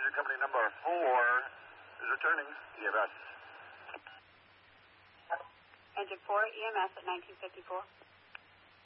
passenger company number 4 is returning EMS. Engine 4, EMS at 1954.